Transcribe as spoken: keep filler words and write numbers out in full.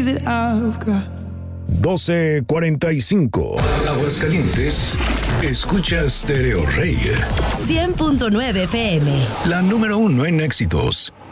days that I've got. doce cuarenta y cinco. Aguascalientes, escucha Stereo Rey. cien punto nueve F M. La número uno en éxitos.